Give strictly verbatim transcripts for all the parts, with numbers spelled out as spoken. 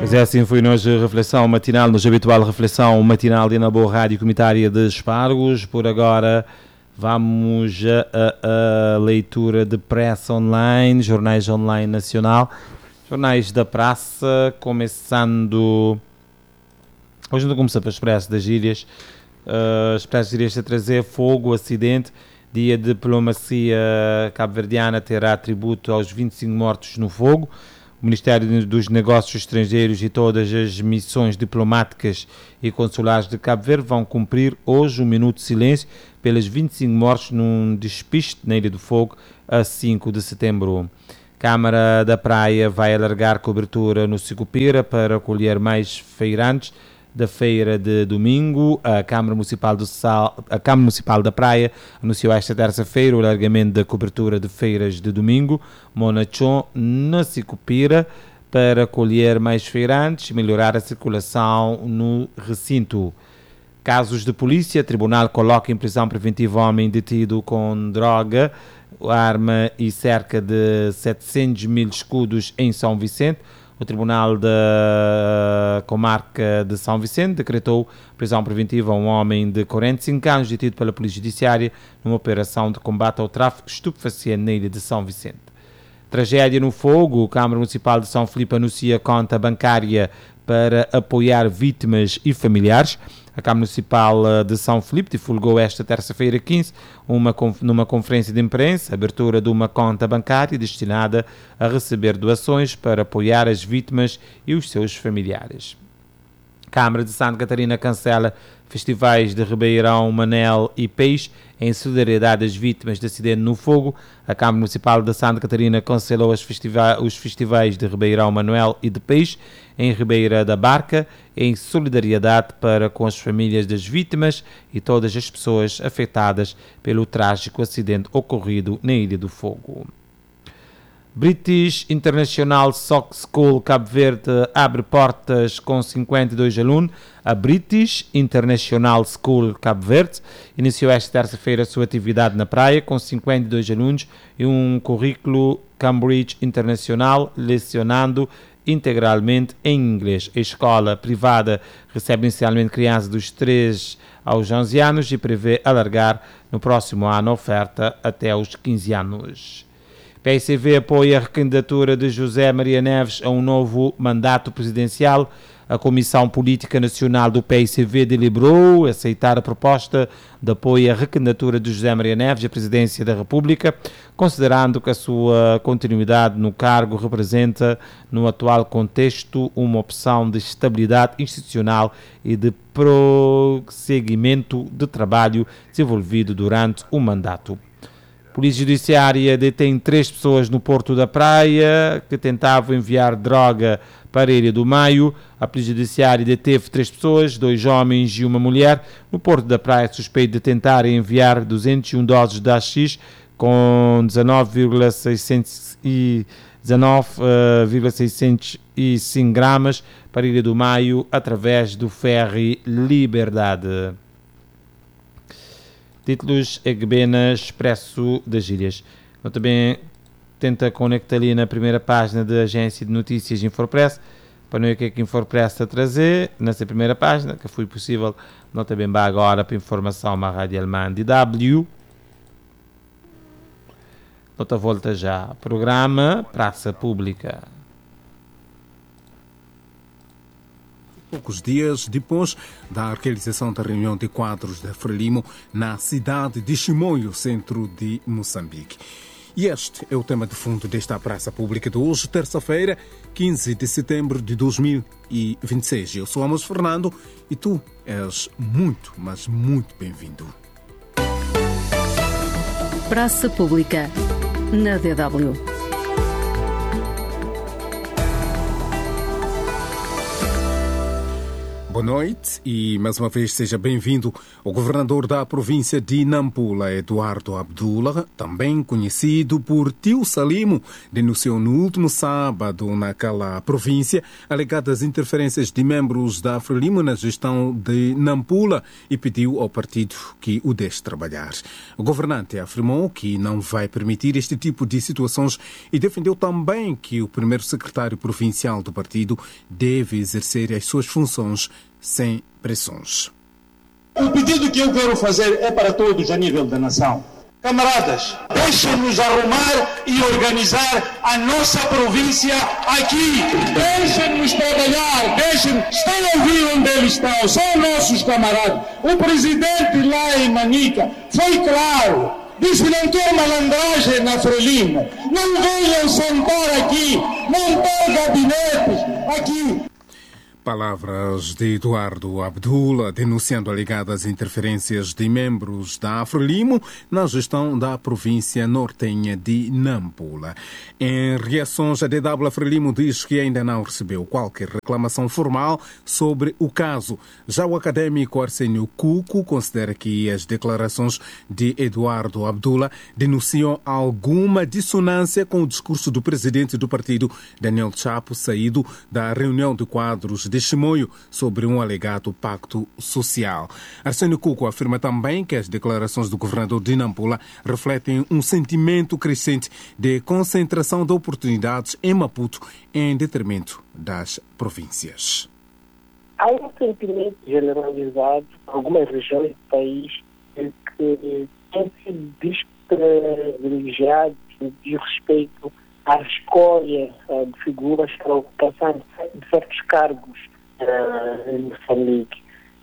Pois é, assim foi hoje a reflexão matinal, nos habitual reflexão matinal de Ana Boa Rádio Comunitária de Espargos. Por agora vamos a, a, a leitura de pressa online, jornais online nacional, jornais da praça, começando... Hoje não começa para o Expresso das Ilhas, uh, Expresso das Ilhas a trazer fogo, acidente, dia de diplomacia cabo-verdiana terá tributo aos vinte e cinco mortos no fogo. O Ministério dos Negócios Estrangeiros e todas as missões diplomáticas e consulares de Cabo Verde vão cumprir hoje um minuto de silêncio pelas vinte e cinco mortes num despiste na Ilha do Fogo a cinco de setembro. Câmara da Praia vai alargar cobertura no Sicupira para acolher mais feirantes da feira de domingo. A Câmara Municipal, do Sal, a Câmara Municipal da Praia anunciou esta terça-feira o alargamento da cobertura de feiras de domingo, Monachon, na Sicupira, para acolher mais feirantes e melhorar a circulação no recinto. Casos de polícia, tribunal coloca em prisão preventiva homem detido com droga, arma e cerca de setecentos mil escudos em São Vicente. O Tribunal da Comarca de São Vicente decretou prisão preventiva a um homem de quarenta e cinco anos detido pela Polícia Judiciária numa operação de combate ao tráfico estupefaciente na ilha de São Vicente. Tragédia no fogo. A Câmara Municipal de São Filipe anuncia conta bancária para apoiar vítimas e familiares. A Câmara Municipal de São Filipe divulgou esta terça-feira quinze, uma, numa conferência de imprensa, a abertura de uma conta bancária destinada a receber doações para apoiar as vítimas e os seus familiares. A Câmara de Santa Catarina cancela festivais de Ribeirão, Manel e Peixe em solidariedade às vítimas de acidente no fogo. A Câmara Municipal de Santa Catarina cancelou as festiva- os festivais de Ribeirão, Manuel e de Peixe em Ribeira da Barca, em solidariedade para com as famílias das vítimas e todas as pessoas afetadas pelo trágico acidente ocorrido na Ilha do Fogo. British International Soccer School Cabo Verde abre portas com cinquenta e dois alunos. A British International School Cabo Verde iniciou esta terça-feira a sua atividade na praia com cinquenta e dois alunos e um currículo Cambridge Internacional, lecionando integralmente em inglês. A escola privada recebe inicialmente crianças dos três aos onze anos e prevê alargar no próximo ano a oferta até aos quinze anos. P S C V apoia a recandidatura de José Maria Neves a um novo mandato presidencial. A Comissão Política Nacional do P S C V deliberou aceitar a proposta de apoio à recandidatura de José Maria Neves à presidência da República, considerando que a sua continuidade no cargo representa, no atual contexto, uma opção de estabilidade institucional e de prosseguimento de trabalho desenvolvido durante o mandato. A Polícia Judiciária detém três pessoas no Porto da Praia que tentavam enviar droga para a Ilha do Maio. A Polícia Judiciária deteve três pessoas, dois homens e uma mulher, no Porto da Praia, suspeito de tentarem enviar duzentas e uma doses de haxixe com dezenove vírgula seiscentos e cinco gramas para a Ilha do Maio através do ferry Liberdade. Títulos Egbena Expresso das Ilhas. Eu também tenta conectar ali na primeira página da agência de notícias Infopress para ver o que é que Infopress está a trazer nessa primeira página, que foi possível, não também vai agora para informação na Rádio Alemã D W. Outra volta já. Programa Praça Pública. Poucos dias depois da realização da reunião de quadros da Frelimo na cidade de Chimoio, centro de Moçambique. E este é o tema de fundo desta praça pública de hoje, terça-feira, quinze de setembro de dois mil e vinte e seis. Eu sou Amos Fernando e tu és muito, mas muito bem-vindo. Praça Pública, na D W. Boa noite e, mais uma vez, seja bem-vindo. O governador da província de Nampula, Eduardo Abdullah, também conhecido por Tio Salimo, denunciou no último sábado naquela província alegadas interferências de membros da Frelimo na gestão de Nampula e pediu ao partido que o deixe trabalhar. O governante afirmou que não vai permitir este tipo de situações e defendeu também que o primeiro secretário provincial do partido deve exercer as suas funções sem pressões. O pedido que eu quero fazer é para todos a nível da nação. Camaradas, deixem-nos arrumar e organizar a nossa província aqui. Deixem-nos trabalhar, deixem estão a ouvir onde eles estão, são nossos camaradas. O presidente lá em Manica foi claro, disse não tem malandragem na Frelimo, não venham sentar aqui, não tem gabinetes aqui. Palavras de Eduardo Abdullah denunciando alegadas interferências de membros da Frelimo na gestão da província nortenha de Nampula. Em reações, a D W Frelimo diz que ainda não recebeu qualquer reclamação formal sobre o caso. Já o académico Arsénio Cuco considera que as declarações de Eduardo Abdullah denunciam alguma dissonância com o discurso do presidente do partido, Daniel Chapo, saído da reunião de quadros de Chimoio sobre um alegado pacto social. Arsénio Cuco afirma também que as declarações do governador de Nampula refletem um sentimento crescente de concentração de oportunidades em Maputo em detrimento das províncias. Há um sentimento generalizado em algumas regiões do país que tem sido desprivilegiado de respeito à escolha uh, de figuras para a ocupação de certos cargos uh, em Moçambique.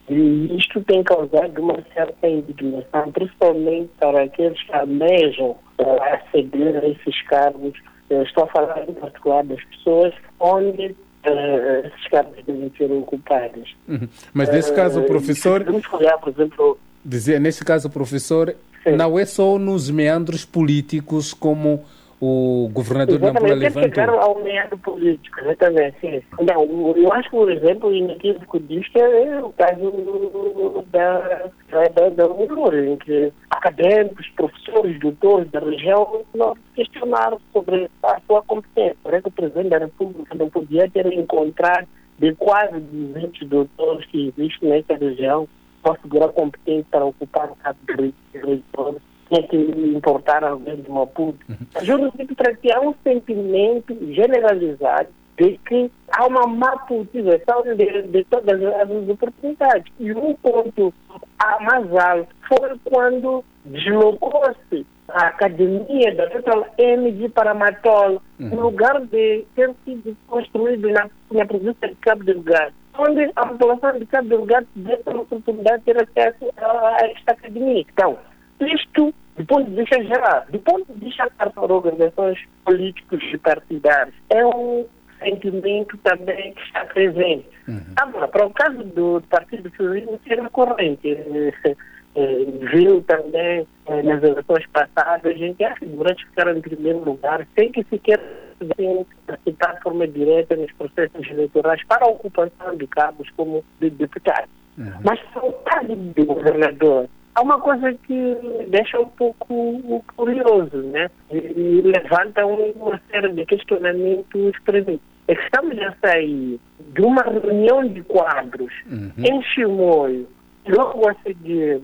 E isto tem causado uma certa indignação, principalmente para aqueles que almejam uh, aceder a esses cargos. Uh, estou a falar em particular das pessoas onde uh, esses cargos devem ser ocupados. Uhum. Mas nesse uh, caso, professor... Vamos olhar, por exemplo... Dizer, nesse caso, professor, sim, não é só nos meandros políticos como o governador de Nampula levantou. Chegaram ao meandro político, exatamente. Sim. Não, eu acho que o exemplo inequívoco disto é o caso da, da, da Unilor, em que acadêmicos, professores, doutores da região não questionaram sobre a sua competência. Parece que o presidente da República não podia ter encontrado de quase duzentos doutores que existem nessa região uma figura competente para ocupar o cargo de reitor. Tinha que importar alguém de Maputo. Uhum. Juro que para que há um sentimento generalizado de que há uma má utilização de, de todas as oportunidades. E um ponto a mais alto foi quando deslocou-se a academia da Total Energy para Matol, uhum, no lugar de ter sido construído na, na província de Cabo Delgado, onde a população de Cabo Delgado deve ter a oportunidade de ter acesso a, a esta academia. Então, isto, do ponto de vista geral, do ponto de vista para organizações políticas e partidárias, é um sentimento também que está presente. Uhum. Agora, para o caso do Partido Socialista, isso é recorrente. Viu também nas eleições passadas, a gente há figuras que ficaram em primeiro lugar, sem que sequer participar de forma direta nos processos eleitorais para a ocupação de cargos como de deputado. Uhum. Mas, no caso do governador, há uma coisa que deixa um pouco curioso, né? E, e levanta uma série de questionamentos para mim. É que estamos a sair de uma reunião de quadros, uhum, em Chimoio, logo a seguir,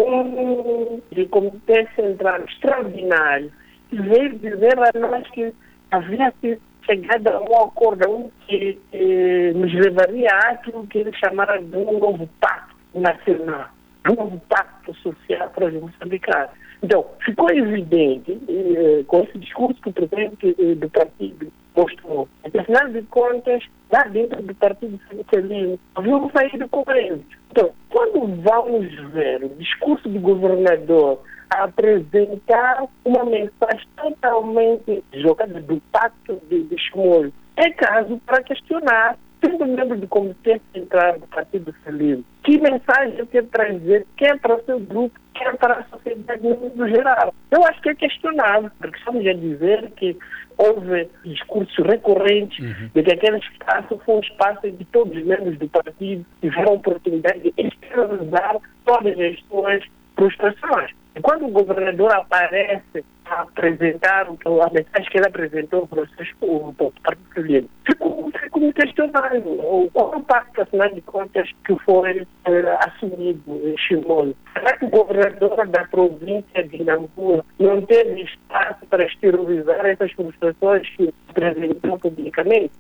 um de comitê central extraordinário, que veio dizer a nós que havia sido chegado a um acordo que eh, nos levaria àquilo que eles chamaram de um novo pacto nacional, um novo pacto social para os moçambicanos. Então, ficou evidente, eh, com esse discurso que o presidente eh, do partido mostrou, que, afinal de contas, lá dentro do partido socialista, havia um saído coerente. Então, quando vamos ver o discurso do governador a apresentar uma mensagem totalmente jogada do pacto de, de Chimoio, é caso para questionar, sendo membro do Comitê Central do Partido Socialista, que mensagem quer trazer, quer para o seu grupo, quer para a sociedade no geral. Eu acho que é questionável, porque estamos a dizer que houve discursos recorrentes uhum. de que aquele espaço foi um espaço de todos os membros do partido tiveram a oportunidade de exteriorizar todas as suas frustrações. E quando o governador aparece a apresentar a mensagem que ele apresentou para o Partido Socialista, ficou, ficou muito questionável. Qual é o pacto, afinal de contas, que foi eh, assumido em Chimoio? Será que o governador da província de Nampula não teve espaço para exteriorizar essas frustrações que apresentou publicamente?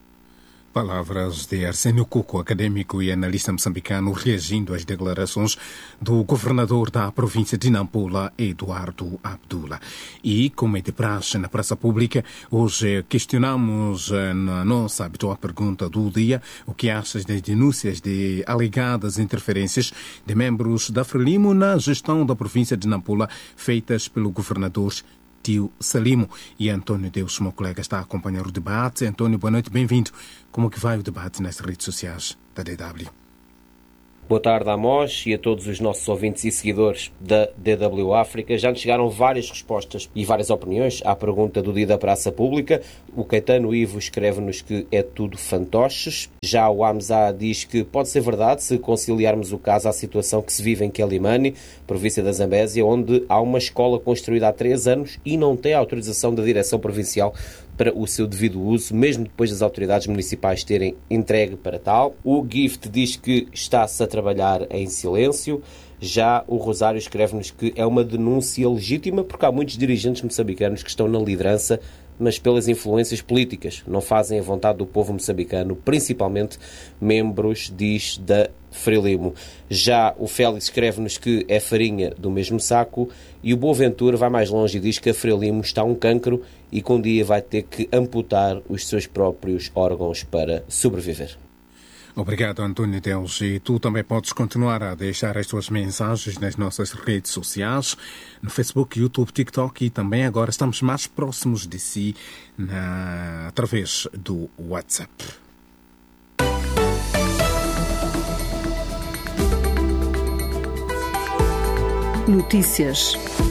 Palavras de Arsénio Cuco, académico e analista moçambicano, reagindo às declarações do governador da província de Nampula, Eduardo Abdullah. E, como é de praxe na praça pública, hoje questionamos na nossa habitual pergunta do dia o que achas das denúncias de alegadas interferências de membros da Frelimo na gestão da província de Nampula feitas pelo governador Tio Salimo. E António Deus, meu colega, está a acompanhar o debate. António, boa noite, bem-vindo. Como que vai o debate nas redes sociais da D W? Boa tarde, Amós, e a todos os nossos ouvintes e seguidores da D W África. Já nos chegaram várias respostas e várias opiniões à pergunta do dia da praça pública. O Caetano Ivo escreve-nos que é tudo fantoches. Já o Hamza diz que pode ser verdade se conciliarmos o caso à situação que se vive em Quelimane, província da Zambésia, onde há uma escola construída há três anos e não tem autorização da direção provincial para o seu devido uso, mesmo depois das autoridades municipais terem entregue para tal. O Gift diz que está-se a trabalhar em silêncio. Já o Rosário escreve-nos que é uma denúncia legítima, porque há muitos dirigentes moçambicanos que estão na liderança, mas pelas influências políticas, não fazem a vontade do povo moçambicano, principalmente membros, diz, da Frelimo. Já o Félix escreve-nos que é farinha do mesmo saco, e o Boaventura vai mais longe e diz que a Frelimo está um cancro e que um dia vai ter que amputar os seus próprios órgãos para sobreviver. Obrigado, António Deus. E tu também podes continuar a deixar as tuas mensagens nas nossas redes sociais, no Facebook, YouTube, TikTok, e também agora estamos mais próximos de si na... através do WhatsApp. Notícias.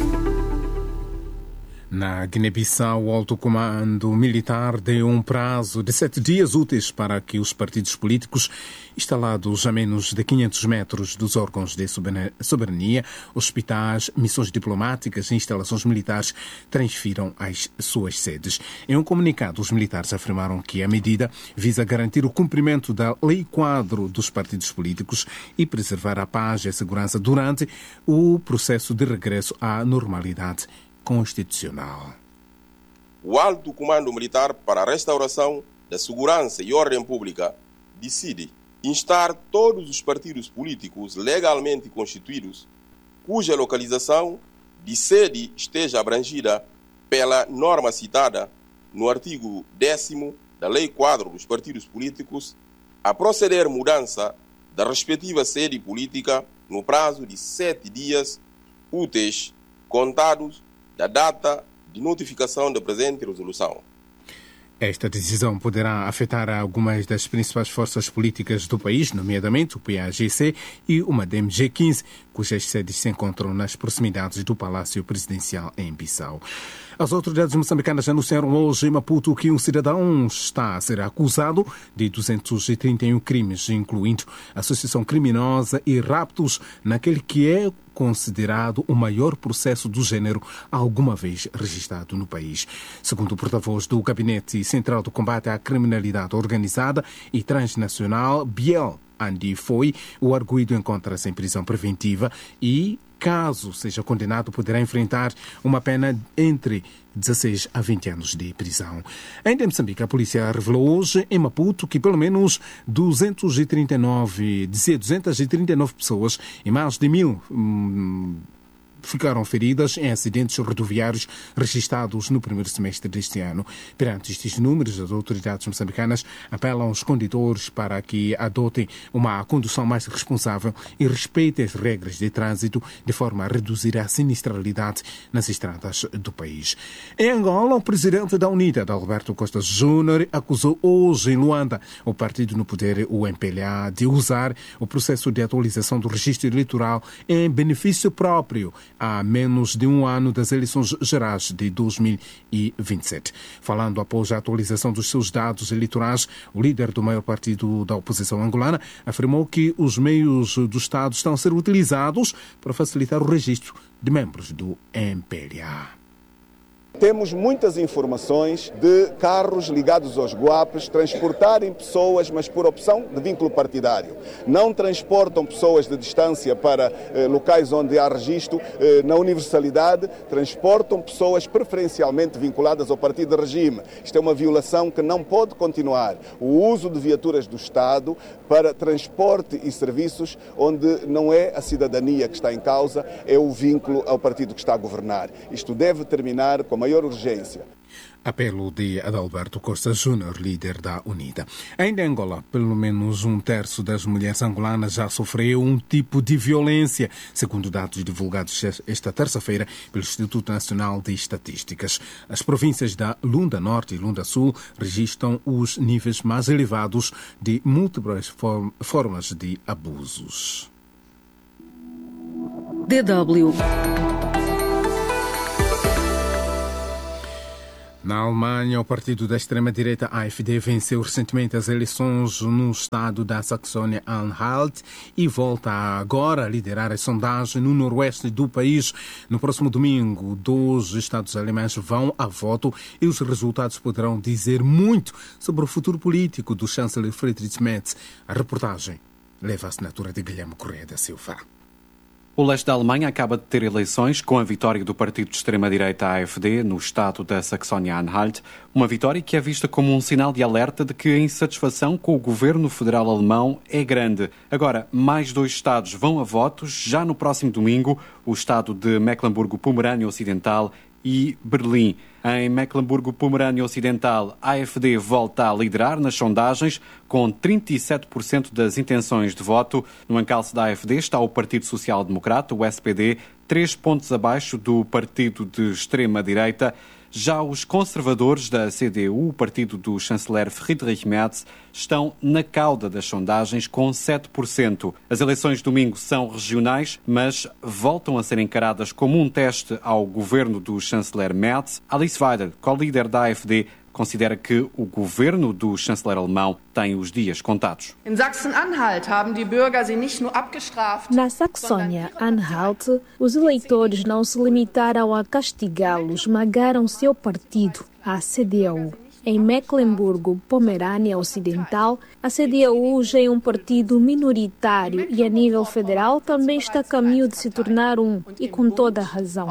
Na Guiné-Bissau, o Alto Comando Militar deu um prazo de sete dias úteis para que os partidos políticos instalados a menos de quinhentos metros dos órgãos de soberania, hospitais, missões diplomáticas e instalações militares transfiram as suas sedes. Em um comunicado, os militares afirmaram que a medida visa garantir o cumprimento da Lei Quadro dos partidos políticos e preservar a paz e a segurança durante o processo de regresso à normalidade constitucional. O Alto Comando Militar para a Restauração da Segurança e Ordem Pública decide instar todos os partidos políticos legalmente constituídos, cuja localização de sede esteja abrangida pela norma citada no artigo décimo da Lei Quadro dos Partidos Políticos, a proceder mudança da respectiva sede política no prazo de sete dias úteis contados da data de notificação da presente resolução. Esta decisão poderá afetar algumas das principais forças políticas do país, nomeadamente o P A G C e o MADEM G quinze, cujas sedes se encontram nas proximidades do Palácio Presidencial em Bissau. As autoridades moçambicanas anunciaram hoje em Maputo que um cidadão está a ser acusado de duzentos e trinta e um crimes, incluindo associação criminosa e raptos, naquele que é considerado o maior processo do género alguma vez registrado no país. Segundo o porta-voz do Gabinete Central do Combate à Criminalidade Organizada e Transnacional, Biel Andi Foi, o arguido encontra-se em prisão preventiva e, caso seja condenado, poderá enfrentar uma pena entre dezesseis a vinte anos de prisão. Ainda em Moçambique, a polícia revelou hoje em Maputo que pelo menos duzentos e trinta e nove, dizia, duzentas e trinta e nove pessoas e mais de mil hum, ficaram feridas em acidentes rodoviários registrados no primeiro semestre deste ano. Perante estes números, as autoridades moçambicanas apelam aos condutores para que adotem uma condução mais responsável e respeitem as regras de trânsito de forma a reduzir a sinistralidade nas estradas do país. Em Angola, o presidente da UNITA, Adalberto Costa Júnior, acusou hoje em Luanda o partido no poder, o M P L A, de usar o processo de atualização do registro eleitoral em benefício próprio há menos de um ano das eleições gerais de dois mil e vinte e sete. Falando após a atualização dos seus dados eleitorais, o líder do maior partido da oposição angolana afirmou que os meios do Estado estão a ser utilizados para facilitar o registro de membros do M P L A. Temos muitas informações de carros ligados aos guapes transportarem pessoas, mas por opção de vínculo partidário. Não transportam pessoas de distância para eh, locais onde há registro. Eh, na universalidade, transportam pessoas preferencialmente vinculadas ao partido de regime. Isto é uma violação que não pode continuar. O uso de viaturas do Estado para transporte e serviços onde não é a cidadania que está em causa, é o vínculo ao partido que está a governar. Isto deve terminar com a maior urgência. Apelo de Adalberto Costa Júnior, líder da UNITA. Ainda em Angola, pelo menos um terço das mulheres angolanas já sofreu um tipo de violência, segundo dados divulgados esta terça-feira pelo Instituto Nacional de Estatísticas. As províncias da Lunda Norte e Lunda Sul registram os níveis mais elevados de múltiplas formas de abusos. D W. Na Alemanha, o partido da extrema-direita A F D venceu recentemente as eleições no estado da Saxônia-Anhalt e volta agora a liderar a sondagem no noroeste do país. No próximo domingo, dois estados alemães vão a voto e os resultados poderão dizer muito sobre o futuro político do chanceler Friedrich Merz. A reportagem leva a assinatura de Guilherme Correia da Silva. O leste da Alemanha acaba de ter eleições com a vitória do partido de extrema-direita A F D no estado da Saxônia-Anhalt, uma vitória que é vista como um sinal de alerta de que a insatisfação com o governo federal alemão é grande. Agora, mais dois estados vão a votos já no próximo domingo, o estado de Mecklemburgo-Pomerânia Ocidental e Berlim. Em Mecklemburgo-Pomerânia Ocidental, a AfD volta a liderar nas sondagens com trinta e sete por cento das intenções de voto. No encalço da AfD está o Partido Social Democrata, o S P D, três pontos abaixo do partido de extrema-direita. Já os conservadores da C D U, o partido do chanceler Friedrich Merz, estão na cauda das sondagens com sete por cento. As eleições de domingo são regionais, mas voltam a ser encaradas como um teste ao governo do chanceler Merz. Alice Weidel, co-líder da AfD, considera que o governo do chanceler alemão tem os dias contados. Na Saxônia-Anhalt, os eleitores não se limitaram a castigá-los, magaram seu partido, a C D U. Em Mecklemburgo-Pomerânia Ocidental, a C D U já é um partido minoritário e a nível federal também está a caminho de se tornar um, e com toda a razão.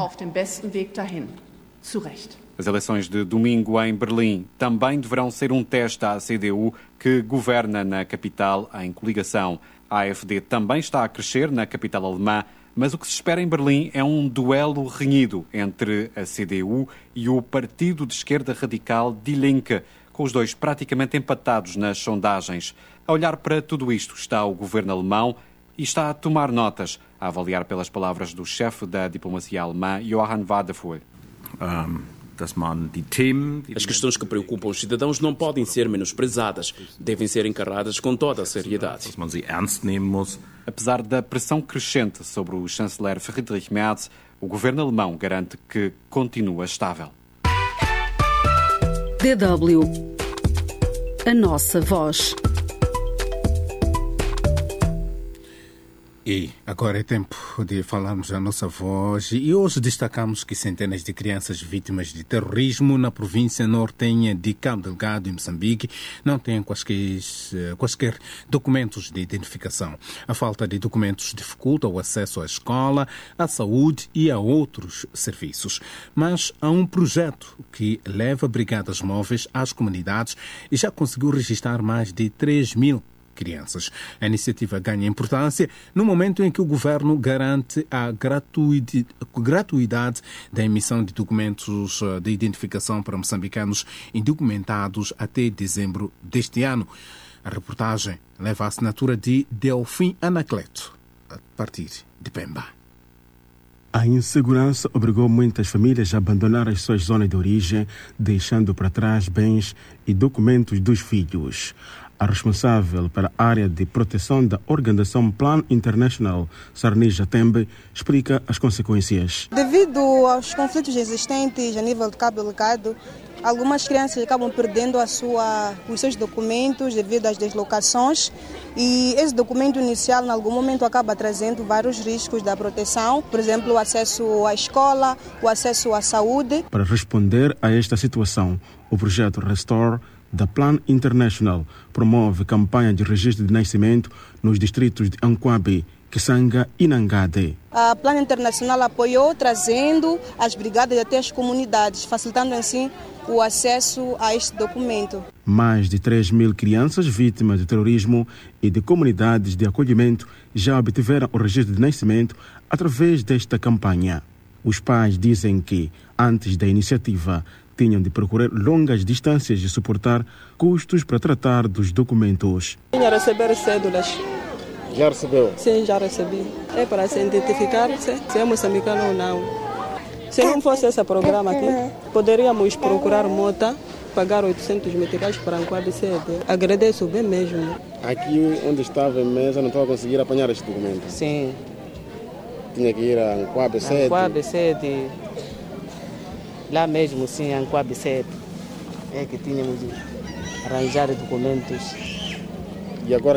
As eleições de domingo em Berlim também deverão ser um teste à C D U, que governa na capital em coligação. A AfD também está a crescer na capital alemã, mas o que se espera em Berlim é um duelo renhido entre a C D U e o partido de esquerda radical Die Linke, com os dois praticamente empatados nas sondagens. A olhar para tudo isto está o governo alemão e está a tomar notas, a avaliar pelas palavras do chefe da diplomacia alemã, Johann Wadefuhl. Um... As questões que preocupam os cidadãos não podem ser menosprezadas, devem ser encaradas com toda a seriedade. Apesar da pressão crescente sobre o chanceler Friedrich Merz, o governo alemão garante que continua estável. D W. A nossa voz. E agora é tempo de falarmos a nossa voz e hoje destacamos que centenas de crianças vítimas de terrorismo na província nortenha de Cabo Delgado, em Moçambique, não têm quaisquer, quaisquer documentos de identificação. A falta de documentos dificulta o acesso à escola, à saúde e a outros serviços. Mas há um projeto que leva brigadas móveis às comunidades e já conseguiu registrar mais de três mil crianças. A iniciativa ganha importância no momento em que o governo garante a gratuidade da emissão de documentos de identificação para moçambicanos indocumentados até dezembro deste ano. A reportagem leva a assinatura de Delfim Anacleto, a partir de Pemba. A insegurança obrigou muitas famílias a abandonar as suas zonas de origem, deixando para trás bens e documentos dos filhos. A responsável para a área de proteção da organização Plan International, Sarnija Tembe, explica as consequências. Devido aos conflitos existentes a nível de Cabo Delgado, algumas crianças acabam perdendo a sua, os seus documentos devido às deslocações, e esse documento inicial, em algum momento, acaba trazendo vários riscos da proteção, por exemplo, o acesso à escola, o acesso à saúde. Para responder a esta situação, o projeto Restore da Plan International promove campanha de registro de nascimento nos distritos de Anquabe, Kisanga e Nangade. A Plan Internacional apoiou trazendo as brigadas até as comunidades, facilitando assim o acesso a este documento. Mais de três mil crianças vítimas de terrorismo e de comunidades de acolhimento já obtiveram o registro de nascimento através desta campanha. Os pais dizem que, antes da iniciativa, tinham de percorrer longas distâncias e suportar custos para tratar dos documentos. Tinha receber cédulas. Já recebeu? Sim, já recebi. É para se identificar se, se é moçambicano ou não. Se não fosse esse programa aqui, poderíamos procurar mota, pagar oitocentos meticais para Anquabe Sede. Agradeço bem mesmo. Aqui onde estava a mesa não estava a conseguir apanhar este documento? Sim. Tinha que ir a Anquabe Sede? Anquabe Sede. Lá mesmo, sim, Anquabe Sede. É que tínhamos de arranjar documentos. E agora